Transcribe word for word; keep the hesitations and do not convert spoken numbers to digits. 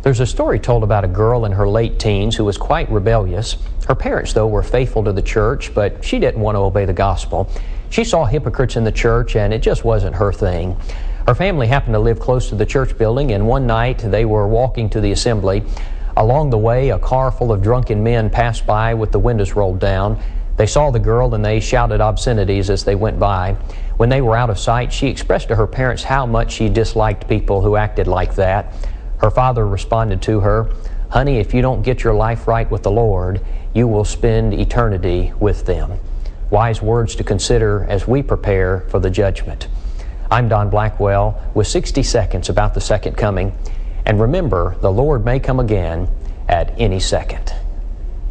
There's a story told about a girl in her late teens who was quite rebellious. Her parents, though, were faithful to the church, but she didn't want to obey the gospel. She saw hypocrites in the church, and it just wasn't her thing. Her family happened to live close to the church building, and one night they were walking to the assembly. Along the way, a car full of drunken men passed by with the windows rolled down. They saw the girl and they shouted obscenities as they went by. When they were out of sight, she expressed to her parents how much she disliked people who acted like that. Her father responded to her, "Honey, if you don't get your life right with the Lord, you will spend eternity with them." Wise words to consider as we prepare for the judgment. I'm Don Blackwell with sixty seconds about the second coming. And remember, the Lord may come again at any second.